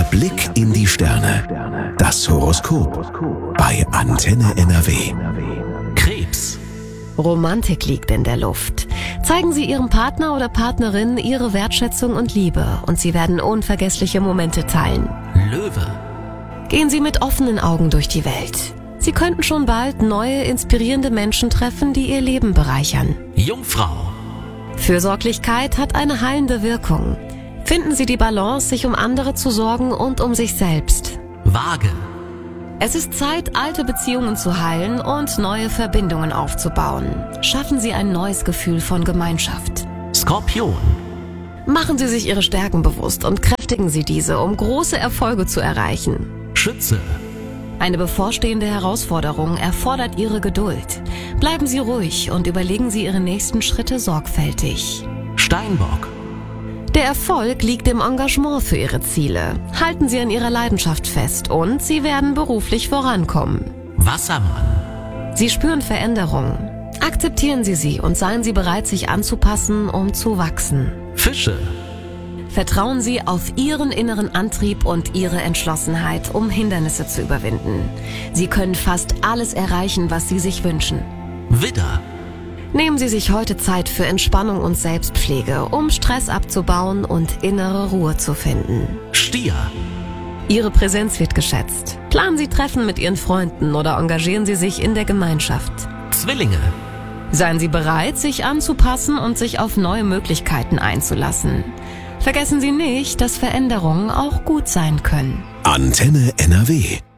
Blick in die Sterne. Das Horoskop bei Antenne NRW. Krebs. Romantik liegt in der Luft. Zeigen Sie Ihrem Partner oder Partnerin Ihre Wertschätzung und Liebe und Sie werden unvergessliche Momente teilen. Löwe. Gehen Sie mit offenen Augen durch die Welt. Sie könnten schon bald neue, inspirierende Menschen treffen, die Ihr Leben bereichern. Jungfrau. Fürsorglichkeit hat eine heilende Wirkung. Finden Sie die Balance, sich um andere zu sorgen und um sich selbst. Waage. Es ist Zeit, alte Beziehungen zu heilen und neue Verbindungen aufzubauen. Schaffen Sie ein neues Gefühl von Gemeinschaft. Skorpion. Machen Sie sich Ihre Stärken bewusst und kräftigen Sie diese, um große Erfolge zu erreichen. Schütze. Eine bevorstehende Herausforderung erfordert Ihre Geduld. Bleiben Sie ruhig und überlegen Sie Ihre nächsten Schritte sorgfältig. Steinbock. Der Erfolg liegt im Engagement für Ihre Ziele. Halten Sie an Ihrer Leidenschaft fest und Sie werden beruflich vorankommen. Wassermann. Sie spüren Veränderungen. Akzeptieren Sie sie und seien Sie bereit, sich anzupassen, um zu wachsen. Fische. Vertrauen Sie auf Ihren inneren Antrieb und Ihre Entschlossenheit, um Hindernisse zu überwinden. Sie können fast alles erreichen, was Sie sich wünschen. Widder. Nehmen Sie sich heute Zeit für Entspannung und Selbstpflege, um Stress abzubauen und innere Ruhe zu finden. Stier. Ihre Präsenz wird geschätzt. Planen Sie Treffen mit Ihren Freunden oder engagieren Sie sich in der Gemeinschaft. Zwillinge. Seien Sie bereit, sich anzupassen und sich auf neue Möglichkeiten einzulassen. Vergessen Sie nicht, dass Veränderungen auch gut sein können. Antenne NRW.